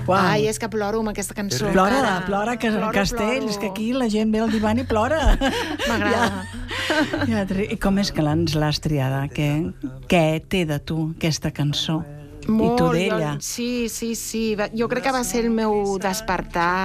Ai, és que ploro amb aquesta cançó. Plora, Castells, que aquí la gent ve al divan i plora. M'agrada. I com és que l'has triada? Què té de tu, aquesta cançó? Molt, I tu d'ella? Sí. Jo crec que va ser el meu despertar